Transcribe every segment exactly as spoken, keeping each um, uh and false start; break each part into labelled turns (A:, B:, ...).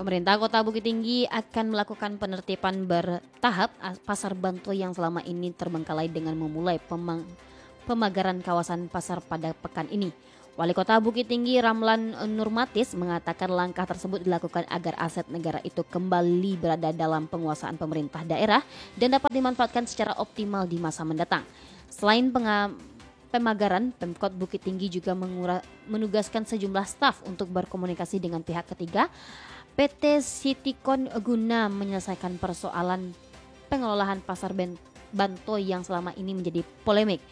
A: Pemerintah Kota Bukit Tinggi akan melakukan penertiban bertahap pasar Banto yang selama ini terbengkalai dengan memulai pemang- pemagaran kawasan pasar pada pekan ini. Wali Kota Bukit Tinggi Ramlan Nurmatis mengatakan langkah tersebut dilakukan agar aset negara itu kembali berada dalam penguasaan pemerintah daerah dan dapat dimanfaatkan secara optimal di masa mendatang. Selain penga- pemagaran, Pemkot Bukit Tinggi juga mengura- menugaskan sejumlah staf untuk berkomunikasi dengan pihak ketiga P T Citycon guna menyelesaikan persoalan pengelolaan pasar Banto yang selama ini menjadi polemik.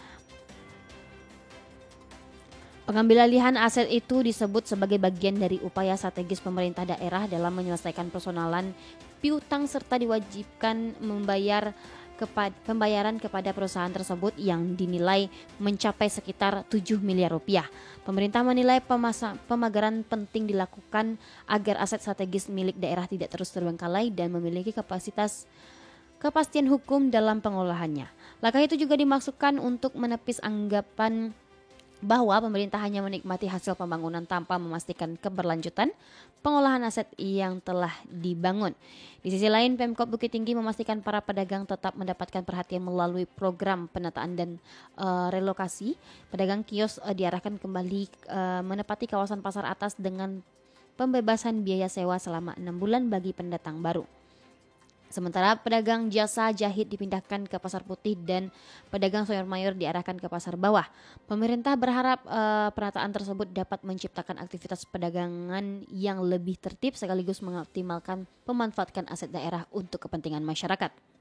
A: Pengambil alihan aset itu disebut sebagai bagian dari upaya strategis pemerintah daerah dalam menyelesaikan persoalan piutang serta diwajibkan membayar kepada pembayaran kepada perusahaan tersebut yang dinilai mencapai sekitar tujuh miliar rupiah. Pemerintah menilai pemasa, pemagaran penting dilakukan agar aset strategis milik daerah tidak terus terbengkalai dan memiliki kapasitas kepastian hukum dalam pengolahannya. Langkah itu juga dimaksudkan untuk menepis anggapan bahwa pemerintah hanya menikmati hasil pembangunan tanpa memastikan keberlanjutan pengolahan aset yang telah dibangun. Di sisi lain, Pemkot Bukit Tinggi memastikan para pedagang tetap mendapatkan perhatian melalui program penataan dan uh, relokasi. Pedagang kios uh, diarahkan kembali uh, menepati kawasan pasar atas dengan pembebasan biaya sewa selama enam bulan bagi pendatang baru. Sementara pedagang jasa jahit dipindahkan ke Pasar Putih dan pedagang sayur mayur diarahkan ke Pasar Bawah. Pemerintah berharap uh, penataan tersebut dapat menciptakan aktivitas perdagangan yang lebih tertib sekaligus mengoptimalkan pemanfaatkan aset daerah untuk kepentingan masyarakat.